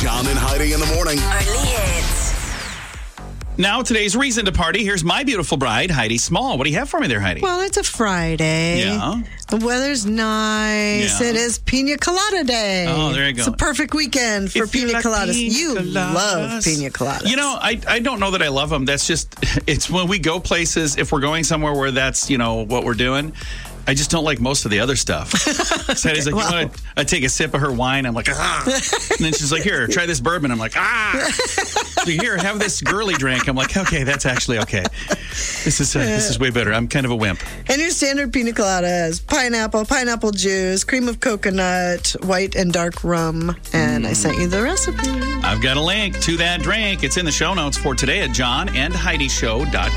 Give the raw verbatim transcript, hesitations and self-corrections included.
John and Heidi in the morning. Only hits. Now, today's reason to party. Here's my beautiful bride, Heidi Small. What do you have for me there, Heidi? Well, it's a Friday. Yeah. The weather's nice. Yeah. It is Pina Colada Day. Oh, there you go. It's a perfect weekend for If you pina like coladas. pina you coladas. love pina coladas. You know, I, I don't know that I love them. That's just, it's when we go places, if we're going somewhere where that's, you know, what we're doing, I just don't like most of the other stuff. So Heidi's like, well. you want to, I take a sip of her wine. I'm like, ah. And then she's like, here, try this bourbon. I'm like, ah. So here, have this girly drink. I'm like, okay, that's actually okay. This is uh, this is way better. I'm kind of a wimp. And your standard pina colada has pineapple, pineapple juice, cream of coconut, white and dark rum. And I sent you the recipe. I've got a link to that drink. It's in the show notes for today at john and heidi show dot com.